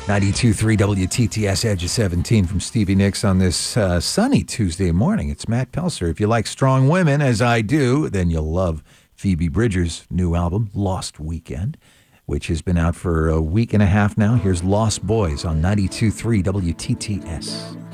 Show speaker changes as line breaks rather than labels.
92.3 WTTS Edge of 17 from Stevie Nicks on this sunny Tuesday morning. It's Matt Pelser. If you like strong women, as I do, then you'll love Phoebe Bridgers' new album, Lost Weekend, which has been out for a week and a half now. Here's Lost Boys on 92.3 WTTS.